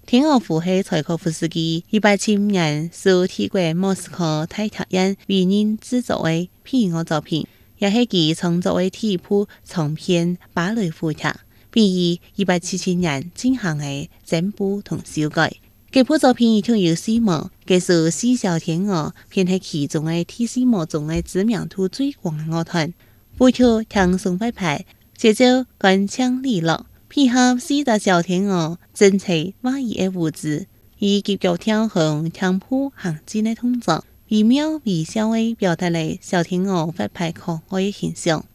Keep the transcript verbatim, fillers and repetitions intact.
天鹅湖是柴可夫斯基一八七五年受提过莫斯科大特院委任制作的皮恶作品，也是其创作的第一部长篇芭蕾舞剧，并于一八七七年进行的整部同修改。这部作品一共有四幕，这是四小天鹅偏是其中的第四幕中的知名度最高的乐团，舞曲轻松快拍，节奏干净利落。配合四大小天鹅整齐划一的舞姿，以及脚跳和跳步行进的动作，惟妙惟肖地表达了小天鹅发派可爱的形象。